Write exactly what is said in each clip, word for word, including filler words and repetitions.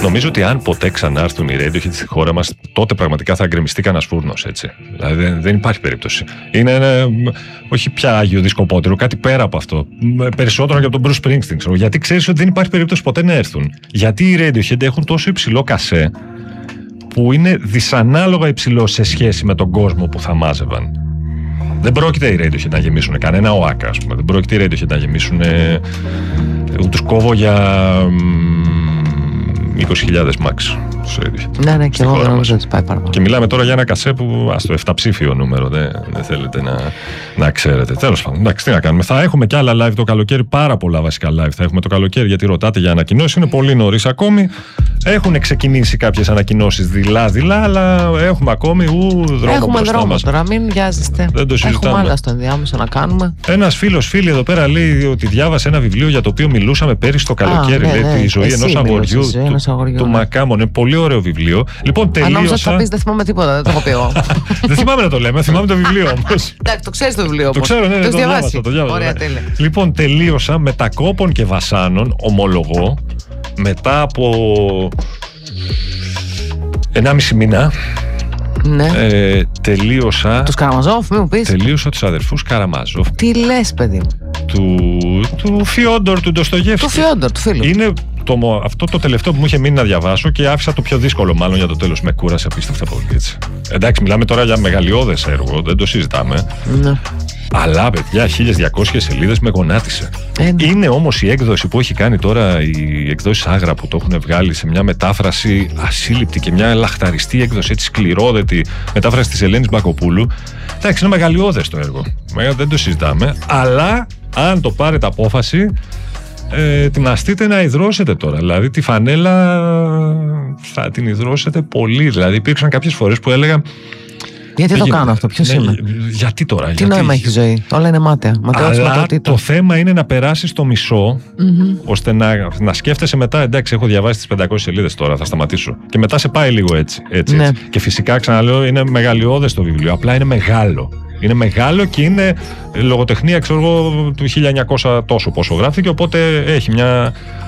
Νομίζω ότι αν ποτέ ξανάρθουν οι Radiohead στη χώρα μας, τότε πραγματικά θα γκρεμιστεί κανένας φούρνος, έτσι. Δηλαδή δεν, δεν υπάρχει περίπτωση. Είναι ένα, όχι πια άγιο δισκοπότερο, κάτι πέρα από αυτό. Περισσότερο και από τον Bruce Springsteen, ξέρω. Γιατί ξέρεις ότι δεν υπάρχει περίπτωση ποτέ να έρθουν. Γιατί οι Radiohead έχουν τόσο υψηλό κασέ, που είναι δυσανάλογα υψηλό σε σχέση με τον κόσμο που θα μάζευαν. Δεν πρόκειται οι Radiohead να γεμίσουν κανένα ΟΑΚΑ, ας πούμε. Δεν πρόκειται οι Radiohead να γεμίσουν. Ε, τους κόβω για είκοσι χιλιάδες max. Ναι, ναι, και εγώ δεν νομίζω ότι πάει παραπάνω. Και μιλάμε τώρα για ένα κασέ που, ας το επταψήφιο νούμερο, δεν, δεν θέλετε να, να ξέρετε. Τέλος πάντων, εντάξει, τι να κάνουμε. Θα έχουμε και άλλα live το καλοκαίρι, πάρα πολλά βασικά live θα έχουμε το καλοκαίρι, γιατί ρωτάτε για ανακοινώσεις. Είναι πολύ νωρίς ακόμη. Έχουν ξεκινήσει κάποιες ανακοινώσεις δειλά-δειλά, αλλά έχουμε ακόμη ου, δρόμο έχουμε μπροστά δρόμο μας. Τώρα, μην βιάζεστε. Δεν το συζητάμε. Έχουμε άλλα στο ενδιάμεσο να κάνουμε. Ένας φίλος φίλη εδώ πέρα λέει ότι διάβασε ένα βιβλίο για το οποίο μιλούσαμε πέρυσι το καλοκαίρι. Α, ναι, λέει, ναι. τη ζωή ενός αγοριού του, του Μακάμον. Είναι πολύ ωραίο βιβλίο. Λοιπόν, τελείωσα. Αν θα πεις, δεν θυμάμαι τίποτα, δεν το έχω πει εγώ. Δεν θυμάμαι να το λέμε, θυμάμαι το βιβλίο όμως. Εντάξει, το ξέρεις το βιβλίο όμως. Το ξέρω, ναι, ναι, το το διάβασα, το διάβασα. Ωραία, τέλεια. Λοιπόν, τελείωσα με τα κόπων και βασάνων, ομολογώ, μετά από ενάμιση μήνα. Ναι. Ε, τελείωσα. Τους Καραμαζόφ, μην μου πεις. Τελείωσα τους αδερφούς Καραμάζοφ. Τι λες, παιδί μου. Του, του Φιόντορ, του Ντοστογεύσκη. Του Φιόντορ, του φίλου. Είναι το, αυτό το τελευταίο που μου είχε μείνει να διαβάσω και άφησα το πιο δύσκολο, μάλλον για το τέλος. Με κούρασε απίστευτα πολύ, έτσι. Εντάξει, μιλάμε τώρα για μεγαλειώδες έργο, δεν το συζητάμε. Ναι. Αλλά, παιδιά, χίλιες διακόσιες σελίδες με γονάτισε. Ε, Είναι όμως η έκδοση που έχει κάνει τώρα, η εκδόση Άγρα, που το έχουν βγάλει σε μια μετάφραση ασύλληπτη και μια λαχταριστή έκδοση, έτσι σκληρόδετη μετάφραση της Ελένης Μπακοπούλου. Εντάξει, είναι μεγαλειώδες το έργο. Δεν το συζητάμε. Αλλά, αν το πάρετε απόφαση, ε, ετοιμαστείτε να υδρώσετε τώρα. Δηλαδή, τη φανέλα θα την υδρώσετε πολύ. Δηλαδή, υπήρξαν κάποιες φορές που έλεγα. Γιατί το κάνω αυτό, ποιος ναι, είμαι. Γιατί τώρα, Τι γιατί... νόημα έχει η ζωή, όλα είναι μάταια. Αλλά το θέμα είναι να περάσεις το μισό, mm-hmm. ώστε να, να σκέφτεσαι μετά, εντάξει, έχω διαβάσει τις πεντακόσιες σελίδες τώρα, θα σταματήσω. Και μετά σε πάει λίγο έτσι. έτσι, ναι. έτσι. Και φυσικά, ξαναλέω, είναι μεγαλειώδες το βιβλίο, απλά είναι μεγάλο. Είναι μεγάλο και είναι λογοτεχνία, ξέρω εγώ, του χίλια εννιακόσια τόσο πόσο γράφτηκε, οπότε έχει μια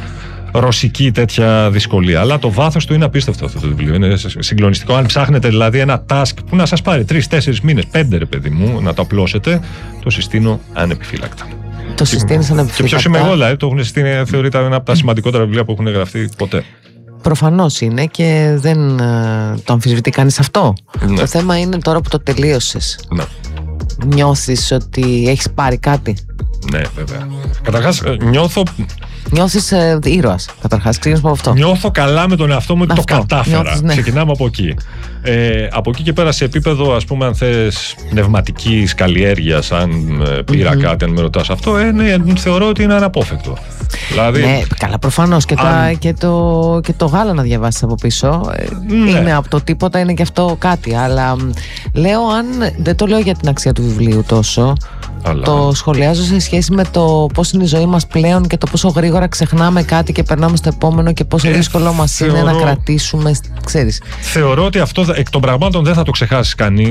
ρωσική τέτοια δυσκολία. Αλλά το βάθος του είναι απίστευτο αυτό το βιβλίο. Είναι συγκλονιστικό. Αν ψάχνετε δηλαδή ένα task που να σας πάρει τρεις-τέσσερις μήνες, πέντε ρε παιδί μου, να το απλώσετε, το συστήνω ανεπιφύλακτα. Το συστήνεις ανεπιφύλακτα. Και ποιος είμαι εγώ, δηλαδή, το έχουν συστήνει, θεωρείται ένα από τα σημαντικότερα βιβλία που έχουν γραφτεί ποτέ. Προφανώς είναι και δεν uh, το αμφισβητεί κανείς αυτό. Ναι. Το θέμα είναι τώρα που το τελείωσες. Ναι. Νιώθεις ότι έχεις πάρει κάτι? Ναι, βέβαια. Καταρχάς, νιώθω. Νιώθεις ε, ήρωας, καταρχάς. Ξεκινήσουμε από αυτό. Νιώθω καλά με τον εαυτό μου ότι το κατάφερα. Νιώθεις, ναι. Ξεκινάμε από εκεί. Ε, από εκεί και πέρα σε επίπεδο, ας πούμε, αν θες πνευματικής καλλιέργειας, αν ε, πήρα mm-hmm. κάτι, αν με ρωτάς αυτό, ε, ναι, θεωρώ ότι είναι αναπόφευκτο. Δηλαδή, ναι, καλά, προφανώς. Και, αν... και, το, και το γάλα να διαβάσεις από πίσω. Ναι. Είναι από το τίποτα, είναι και αυτό κάτι. Αλλά λέω, αν δεν το λέω για την αξία του βιβλίου τόσο. Αλλά... Το σχολιάζω σε σχέση με το πώς είναι η ζωή μας πλέον και το πόσο γρήγορα ξεχνάμε κάτι και περνάμε στο επόμενο και πόσο ε, δύσκολο μας θεωρώ... είναι να κρατήσουμε, ξέρεις. Θεωρώ ότι αυτό εκ των πραγμάτων δεν θα το ξεχάσει κανείς.